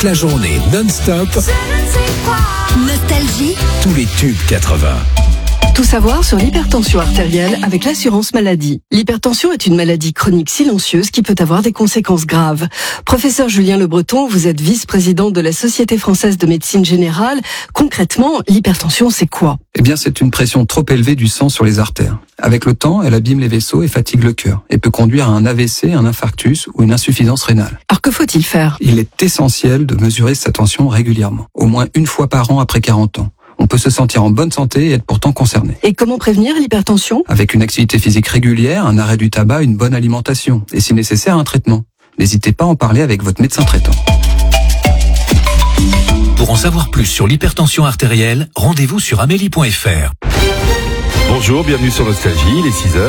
toute la journée non-stop. Nostalgie. Tous les tubes 80. Tout savoir sur l'hypertension artérielle avec l'assurance maladie. L'hypertension est une maladie chronique silencieuse qui peut avoir des conséquences graves. Professeur Julien Le Breton, vous êtes vice-président de la Société française de médecine générale. Concrètement, l'hypertension, c'est quoi ? Eh bien, c'est une pression trop élevée du sang sur les artères. Avec le temps, elle abîme les vaisseaux et fatigue le cœur et peut conduire à un AVC, un infarctus ou une insuffisance rénale. Alors que faut-il faire ? Il est essentiel de mesurer sa tension régulièrement, au moins une fois par an après 40 ans. On peut se sentir en bonne santé et être pourtant concerné. Et comment prévenir l'hypertension ? Avec une activité physique régulière, un arrêt du tabac, une bonne alimentation et si nécessaire un traitement. N'hésitez pas à en parler avec votre médecin traitant. Pour en savoir plus sur l'hypertension artérielle, rendez-vous sur amélie.fr. Bonjour, bienvenue sur Nostalgie, il est 6h.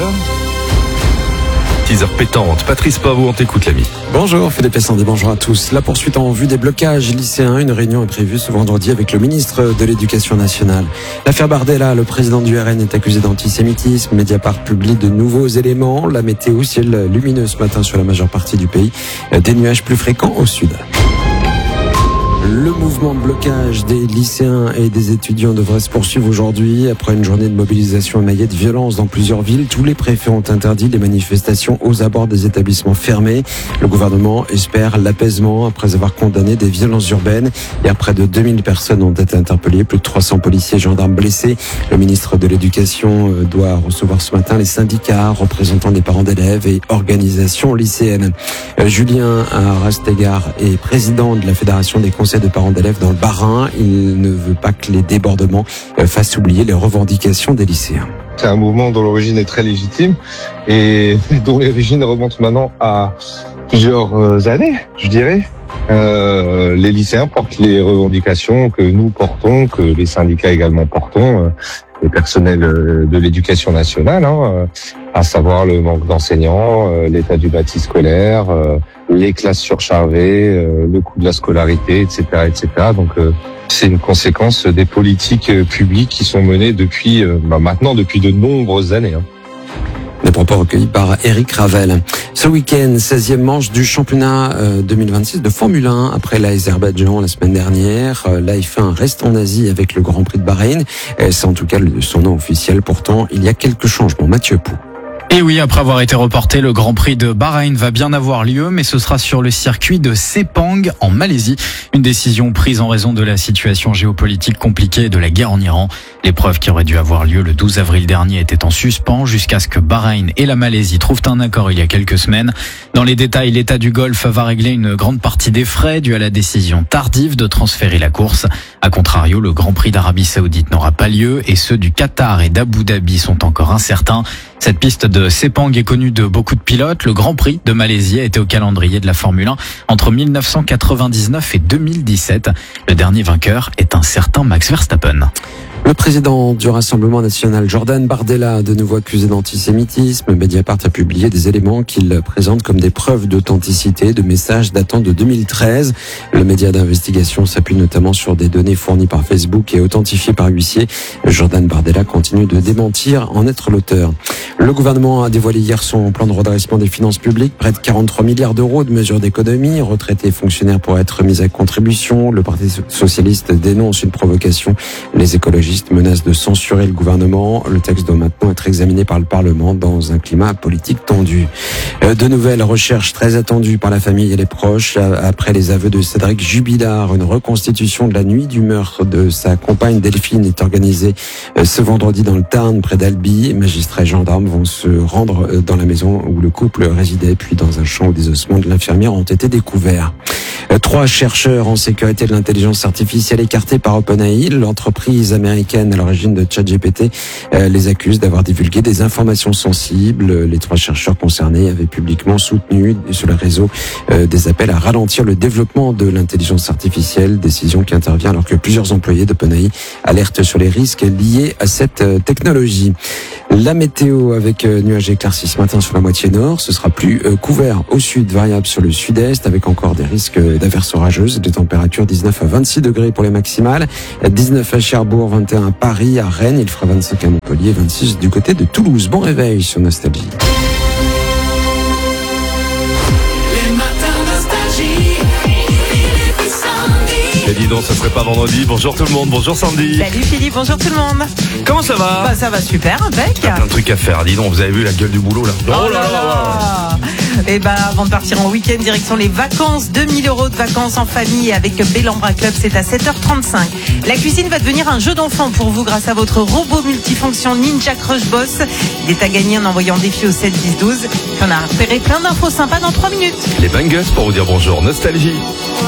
6h pétante. Patrice Pavot, on t'écoute l'ami. Bonjour Philippe Essandé, bonjour à tous. La poursuite en vue des blocages lycéens, une réunion est prévue ce vendredi avec le ministre de l'Éducation nationale. L'affaire Bardella, le président du RN est accusé d'antisémitisme. Mediapart publie de nouveaux éléments. La météo, ciel lumineux ce matin sur la majeure partie du pays. Des nuages plus fréquents au sud. Le mouvement de blocage des lycéens et des étudiants devrait se poursuivre aujourd'hui. Après une journée de mobilisation émaillée de violence dans plusieurs villes, tous les préfets ont interdit les manifestations aux abords des établissements fermés. Le gouvernement espère l'apaisement après avoir condamné des violences urbaines. Hier, près de 2000 personnes ont été interpellées, plus de 300 policiers et gendarmes blessés. Le ministre de l'Éducation doit recevoir ce matin les syndicats, représentants des parents d'élèves et organisations lycéennes. Julien Rastegard est président de la Fédération des conseils de parents d'élèves dans le Bas-Rhin. Il ne veut pas que les débordements fassent oublier les revendications des lycéens. C'est un mouvement dont l'origine est très légitime et dont l'origine remonte maintenant à plusieurs années, je dirais. Les lycéens portent les revendications que nous portons, que les syndicats également portons, les personnels de l'éducation nationale, à savoir le manque d'enseignants, l'état du bâti scolaire, les classes surchargées, le coût de la scolarité, etc., etc. Donc c'est une conséquence des politiques publiques qui sont menées depuis de nombreuses années. Des propos recueillis par Eric Ravel. Ce week-end, 16e manche du championnat 2026 de Formule 1 après l'Azerbaïdjan la semaine dernière. La F1 reste en Asie avec le Grand Prix de Bahreïn. C'est en tout cas son nom officiel. Pourtant, il y a quelques changements. Mathieu Pou. Et oui, après avoir été reporté, le Grand Prix de Bahreïn va bien avoir lieu, mais ce sera sur le circuit de Sepang en Malaisie. Une décision prise en raison de la situation géopolitique compliquée et de la guerre en Iran. L'épreuve qui aurait dû avoir lieu le 12 avril dernier était en suspens jusqu'à ce que Bahreïn et la Malaisie trouvent un accord il y a quelques semaines. Dans les détails, l'État du Golfe va régler une grande partie des frais dus à la décision tardive de transférer la course. A contrario, le Grand Prix d'Arabie Saoudite n'aura pas lieu et ceux du Qatar et d'Abu Dhabi sont encore incertains. Cette piste de Sepang est connue de beaucoup de pilotes. Le Grand Prix de Malaisie a été au calendrier de la Formule 1 entre 1999 et 2017. Le dernier vainqueur est un certain Max Verstappen. Le président du Rassemblement national, Jordan Bardella, de nouveau accusé d'antisémitisme. Mediapart a publié des éléments qu'il présente comme des preuves d'authenticité de messages datant de 2013. Le média d'investigation s'appuie notamment sur des données fournies par Facebook et authentifiées par huissier. Jordan Bardella continue de démentir en être l'auteur. Le gouvernement a dévoilé hier son plan de redressement des finances publiques. Près de 43 milliards d'euros de mesures d'économie. Retraités et fonctionnaires pourraient être mis à contribution. Le Parti socialiste dénonce une provocation. Les écologistes menacent de censurer le gouvernement. Le texte doit maintenant être examiné par le Parlement dans un climat politique tendu. De nouvelles recherches très attendues par la famille et les proches. Après les aveux de Cédric Jubilard, une reconstitution de la nuit du meurtre de sa compagne Delphine est organisée ce vendredi dans le Tarn, près d'Albi. Magistrats et gendarmes vont se rendre dans la maison où le couple résidait, puis dans un champ où des ossements de l'infirmière ont été découverts. 3 chercheurs en sécurité de l'intelligence artificielle écartés par OpenAI, l'entreprise américaine à l'origine de ChatGPT, les accuse d'avoir divulgué des informations sensibles. Les 3 chercheurs concernés avaient publiquement soutenu sur le réseau des appels à ralentir le développement de l'intelligence artificielle, décision qui intervient alors que plusieurs employés d'OpenAI alertent sur les risques liés à cette technologie. La météo avec nuages éclaircis ce matin sur la moitié nord, ce sera plus couvert au sud, variable sur le sud-est avec encore des risques d'averses orageuses, des températures 19 à 26 degrés pour les maximales, 19 à Cherbourg, 21 à Paris, à Rennes, il fera 25 à Montpellier, 26 du côté de Toulouse. Bon réveil sur Nostalgie. Les matins Nostalgie, Philippe Essandé. dis donc, ça serait pas vendredi. Bonjour tout le monde, bonjour Sandy. Salut Philippe, bonjour tout le monde. Comment ça va? Bah ça va super, impec. Plein de trucs à faire, dis donc, vous avez vu la gueule du boulot là? Oh là là. Et bah avant de partir en week-end, direction les vacances, 2000 € de vacances en famille avec Bellambra Club, c'est à 7h35. La cuisine va devenir un jeu d'enfant pour vous grâce à votre robot multifonction Ninja Crush Boss. Il est à gagner en envoyant défi au 7 10 12. On a repéré plein d'infos sympas dans 3 minutes. Les bangers pour vous dire bonjour, Nostalgie.